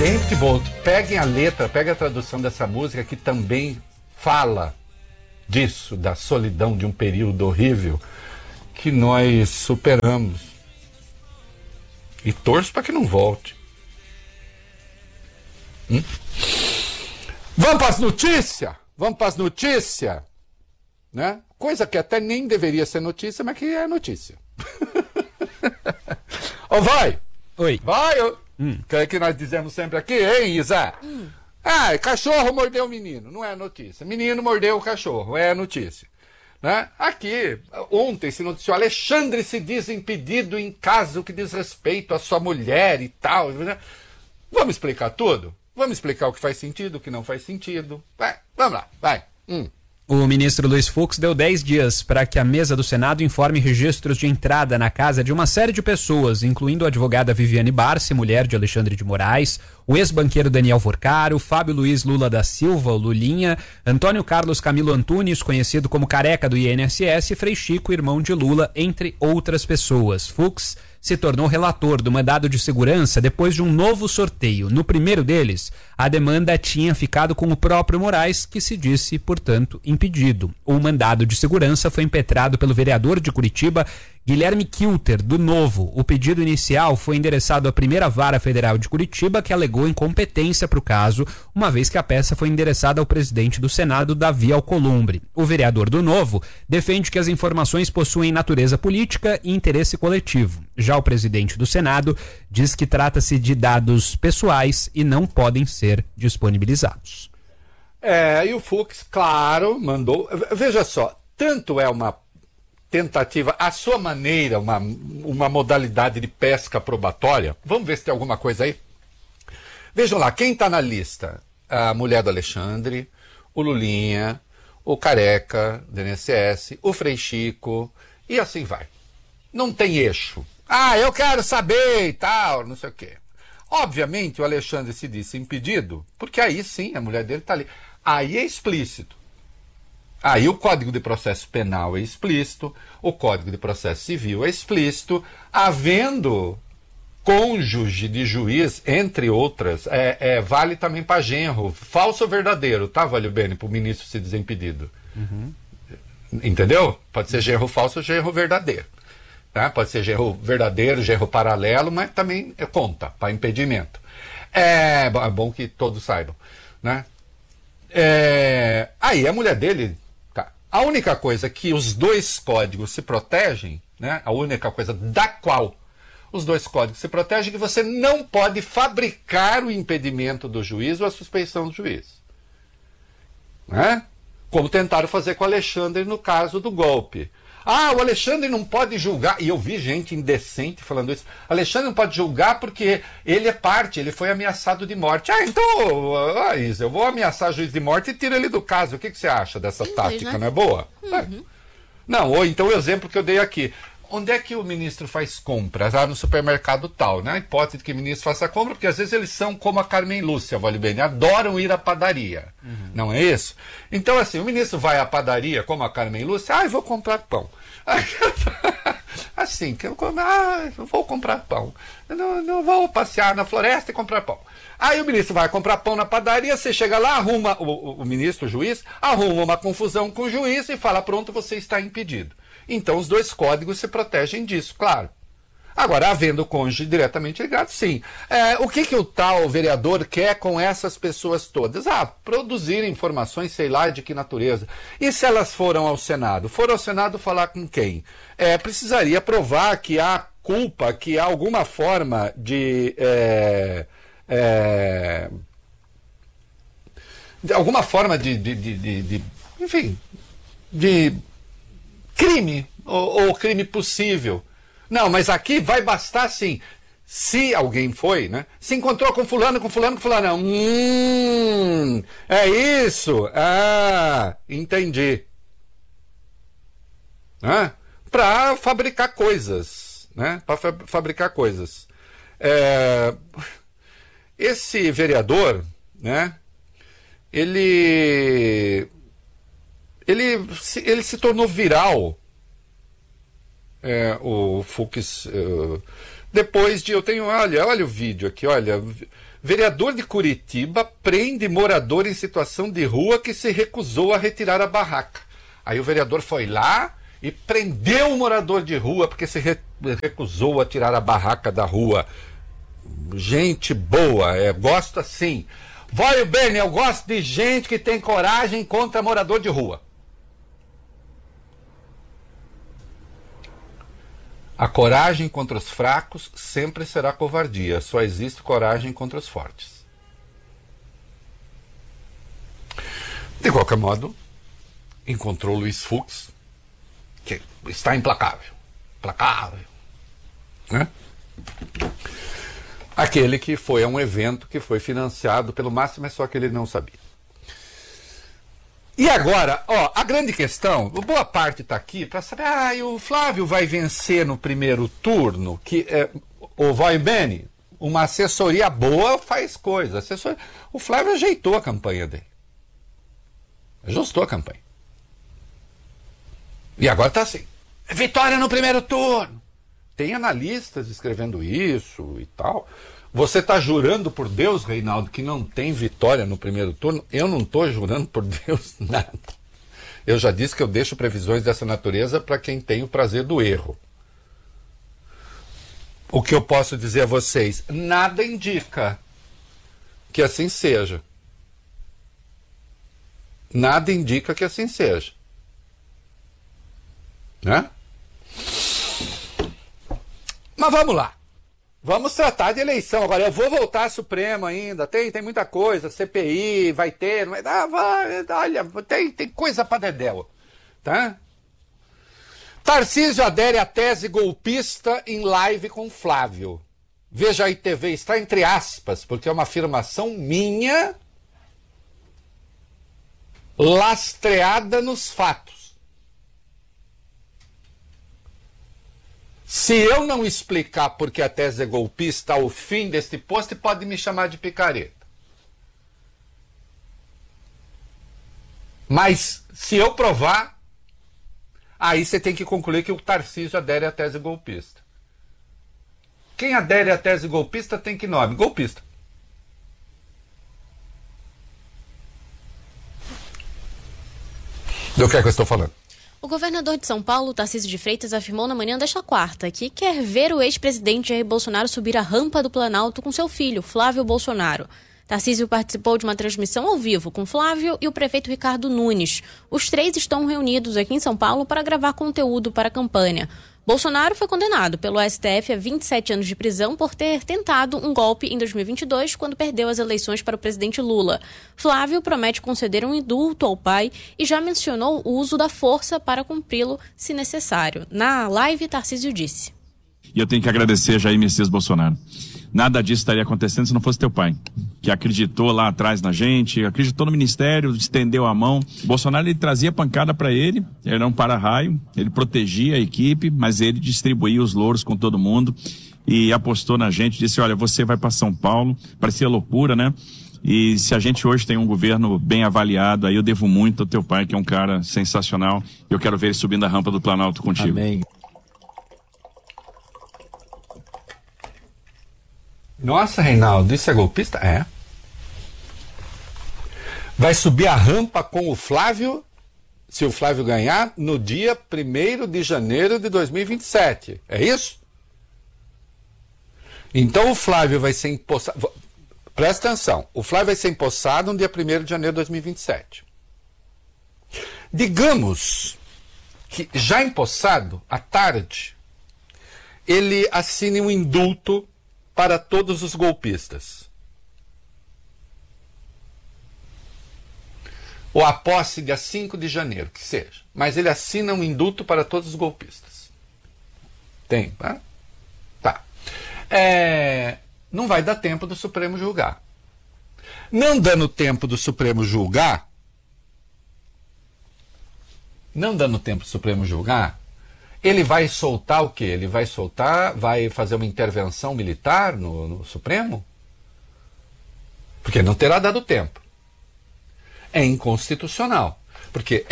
Sempre bom. Peguem a letra, peguem a tradução dessa música que também fala disso, da solidão de um período horrível que nós superamos. E torço para que não volte. Vamos para as notícias? Vamos para as notícias? Né? Coisa que até nem deveria ser notícia, mas que é notícia. Ó, vai! Oi. Vai! Que é que nós dizemos sempre aqui, hein, Isa? Ah, cachorro mordeu o menino, não é notícia. Menino mordeu o cachorro, é notícia. Né? Aqui, ontem se noticiou, Alexandre se diz impedido em caso que diz respeito à sua mulher e tal. Né? Vamos explicar tudo? Vamos explicar o que faz sentido, o que não faz sentido. Vai, vamos lá, vai. O ministro Luiz Fux deu 10 dias para que a mesa do Senado informe registros de entrada na casa de uma série de pessoas, incluindo a advogada Viviane Barsi, mulher de Alexandre de Moraes, o ex-banqueiro Daniel Vorcaro, Fábio Luiz Lula da Silva, o Lulinha, Antônio Carlos Camilo Antunes, conhecido como Careca do INSS, e Frei Chico, irmão de Lula, entre outras pessoas. Fux se tornou relator do mandado de segurança depois de um novo sorteio. No primeiro deles, a demanda tinha ficado com o próprio Moraes, que se disse, portanto, impedido. O mandado de segurança foi impetrado pelo vereador de Curitiba, Guilherme Kilter, do Novo. O pedido inicial foi endereçado à primeira vara federal de Curitiba, que alegou incompetência para o caso, uma vez que a peça foi endereçada ao presidente do Senado, Davi Alcolumbre. O vereador do Novo defende que as informações possuem natureza política e interesse coletivo. Já o presidente do Senado diz que trata-se de dados pessoais e não podem ser disponibilizados. E o Fux, claro, mandou... Veja só, tanto é uma tentativa, à sua maneira, uma modalidade de pesca probatória. Vamos ver se tem alguma coisa aí. Vejam lá, quem está na lista? A mulher do Alexandre, o Lulinha, o Careca do INSS, o Frei Chico, e assim vai. Não tem eixo. Ah, eu quero saber e tal, não sei o quê. Obviamente o Alexandre se disse impedido, porque aí sim a mulher dele está ali. Aí é explícito. Aí o Código de Processo Penal é explícito, o Código de Processo Civil é explícito, havendo cônjuge de juiz, entre outras, vale também para genro, falso ou verdadeiro, tá, Valeu Bene, para o ministro se dizer impedido. Entendeu? Pode ser genro falso ou genro verdadeiro. Tá? Pode ser genro verdadeiro, genro paralelo, mas também conta para impedimento. É bom que todos saibam. Né? Aí a mulher dele... A única coisa que os dois códigos se protegem, né, a única coisa da qual os dois códigos se protegem é que você não pode fabricar o impedimento do juiz ou a suspeição do juiz. Né? Como tentaram fazer com o Alexandre no caso do golpe. Ah, o Alexandre não pode julgar, e eu vi gente indecente falando isso, Alexandre não pode julgar porque ele é parte, ele foi ameaçado de morte. Ah, então, Isa, eu vou ameaçar o juiz de morte e tiro ele do caso. O que você acha dessa tática, né? Não é boa? Não, ou então o exemplo que eu dei aqui. Onde é que o ministro faz compras? Ah, no supermercado tal, né? A hipótese de que o ministro faça compra, porque às vezes eles são como a Carmen Lúcia, vale bem, adoram ir à padaria. Não é isso? Então, assim, o ministro vai à padaria, como a Carmen Lúcia, eu vou comprar pão. Assim, eu vou comprar pão. Não vou passear na floresta e comprar pão. Aí o ministro vai comprar pão na padaria, você chega lá, arruma, o ministro, o juiz, arruma uma confusão com o juiz e fala, pronto, você está impedido. Então os dois códigos se protegem disso, claro. Agora, havendo cônjuge diretamente ligado, sim. O que o tal vereador quer com essas pessoas todas? Produzir informações, sei lá de que natureza. E se elas foram ao Senado? Foram ao Senado falar com quem? Precisaria provar que há culpa, que há alguma forma de... alguma forma enfim, de crime, ou crime possível. Não, mas aqui vai bastar sim. Se alguém foi, né? Se encontrou com fulano, não. É isso? Entendi. Para fabricar coisas, né? Para fabricar coisas. Esse vereador, né? Ele se tornou viral. O Fux Depois de, olha o vídeo aqui, olha, vereador de Curitiba prende morador em situação de rua que se recusou a retirar a barraca. Aí o vereador foi lá e prendeu o morador de rua porque se recusou a tirar a barraca da rua. Gente boa, gosto assim. Vai, Bernie, eu gosto de gente que tem coragem contra morador de rua. A coragem contra os fracos sempre será covardia. Só existe coragem contra os fortes. De qualquer modo, encontrou Luiz Fux, que está implacável. Implacável. Né? Aquele que foi a um evento que foi financiado pelo Máximo, é só que ele não sabia. E agora, a grande questão, boa parte está aqui para saber, o Flávio vai vencer no primeiro turno, que o Vai Bene, uma assessoria boa faz coisa. O Flávio ajeitou a campanha dele. Ajustou a campanha. E agora está assim, vitória no primeiro turno. Tem analistas escrevendo isso e tal. Você está jurando por Deus, Reinaldo, que não tem vitória no primeiro turno? Eu não estou jurando por Deus nada. Eu já disse que eu deixo previsões dessa natureza para quem tem o prazer do erro. O que eu posso dizer a vocês? Nada indica que assim seja. Nada indica que assim seja. Né? Mas vamos lá. Vamos tratar de eleição. Agora, eu vou voltar à Supremo ainda. Tem muita coisa. CPI, vai ter. Não vai, olha, tem coisa pra dedéu. Tá? Tarcísio adere à tese golpista em live com Flávio. Veja aí, TV, está entre aspas, porque é uma afirmação minha lastreada nos fatos. Se eu não explicar porque a tese é golpista ao fim deste post, pode me chamar de picareta. Mas se eu provar, aí você tem que concluir que o Tarcísio adere à tese golpista. Quem adere à tese golpista tem que nome? Golpista. Do que é que eu estou falando? O governador de São Paulo, Tarcísio de Freitas, afirmou na manhã desta quarta que quer ver o ex-presidente Jair Bolsonaro subir a rampa do Planalto com seu filho, Flávio Bolsonaro. Tarcísio participou de uma transmissão ao vivo com Flávio e o prefeito Ricardo Nunes. Os três estão reunidos aqui em São Paulo para gravar conteúdo para a campanha. Bolsonaro foi condenado pelo STF a 27 anos de prisão por ter tentado um golpe em 2022, quando perdeu as eleições para o presidente Lula. Flávio promete conceder um indulto ao pai e já mencionou o uso da força para cumpri-lo, se necessário. Na live, Tarcísio disse: E eu tenho que agradecer Jair Messias Bolsonaro. Nada disso estaria acontecendo se não fosse teu pai, que acreditou lá atrás na gente, acreditou no ministério, estendeu a mão. Bolsonaro, ele trazia pancada para ele era um para-raio, ele protegia a equipe, mas ele distribuía os louros com todo mundo e apostou na gente, disse, olha, você vai para São Paulo, parecia loucura, né? E se a gente hoje tem um governo bem avaliado, aí eu devo muito ao teu pai, que é um cara sensacional, e eu quero ver ele subindo a rampa do Planalto contigo. Amém. Nossa, Reinaldo, isso é golpista? É. Vai subir a rampa com o Flávio, se o Flávio ganhar, no dia 1º de janeiro de 2027. É isso? Então o Flávio vai ser empossado. Presta atenção, o Flávio vai ser empossado no dia 1º de janeiro de 2027. Digamos que já empossado, à tarde, ele assine um indulto para todos os golpistas. Ou a posse dia 5 de janeiro, que seja. Mas ele assina um indulto para todos os golpistas. Tem, tá? Tá. Não vai dar tempo do Supremo julgar. Não dando tempo do Supremo julgar, ele vai soltar o quê? Ele vai fazer uma intervenção militar no Supremo? Porque não terá dado tempo. É inconstitucional. Porque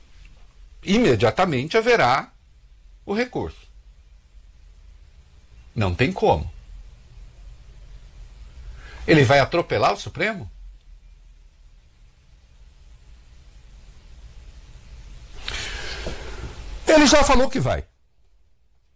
imediatamente haverá o recurso. Não tem como. Ele vai atropelar o Supremo? Ele já falou que vai.